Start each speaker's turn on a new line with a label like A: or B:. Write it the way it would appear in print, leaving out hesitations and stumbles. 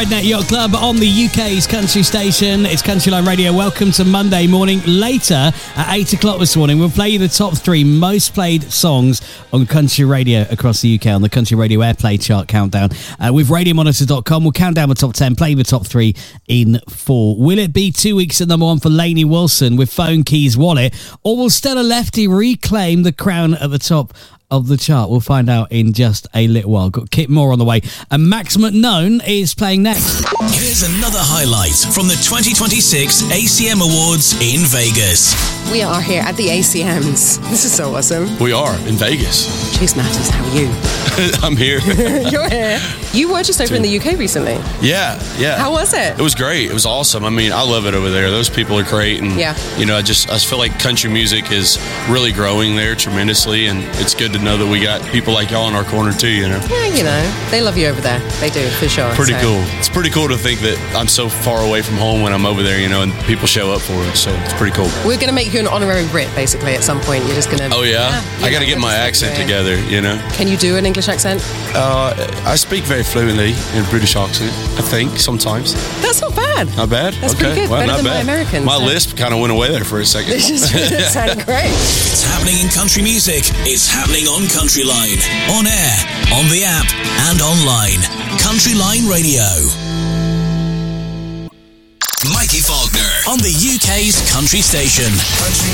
A: Net Yacht Club on the UK's country station. It's Countryline Radio. Welcome to Monday morning. Later at 8 o'clock this morning, we'll play you the top 3 most played songs on country radio across the UK on the Country Radio Airplay Chart Countdown. With RadioMonitor.com, we'll count down the top 10, play the top 3 in 4. Will it be 2 weeks at number 1 for Lainey Wilson with Phone Keys Wallet, or will Stella Lefty reclaim the crown at the top of the chart? We'll find out in just a little while. Got Kit Moore on the way, and Max McKnone is playing next.
B: Here's another highlight from the 2026 ACM Awards in Vegas.
C: We are here at the ACMs. This is so awesome.
D: We are in Vegas.
C: Chase Matters, how are you?
D: I'm here.
C: You're here. You were just over in the UK recently.
D: Yeah.
C: How was it?
D: It was great. It was awesome. I mean, I love it over there. Those people are great. And, you know, I feel like country music is really growing there tremendously. And it's good to know that we got people like y'all in our corner too, you know?
C: Yeah, you know, they love you over there. They do, for sure.
D: Pretty cool. It's pretty cool to think that I'm so far away from home when I'm over there, you know, and people show up for us. So it's pretty cool.
C: We're going to make you an honorary Brit, basically, at some point. You're just going to...
D: Oh, yeah? I got to get my accent together, you know?
C: Can you do an English accent?
D: I speak very fluently in British accent, I think, sometimes.
C: That's not bad.
D: Not bad?
C: That's pretty good.
D: Well,
C: better than my American.
D: My lisp kind of went away there for a second.
C: It just sounded great.
B: It's happening in country music. It's happening on Countryline. On air, on the app, and online. Countryline Radio. Mikey Faulkner on the UK's country station.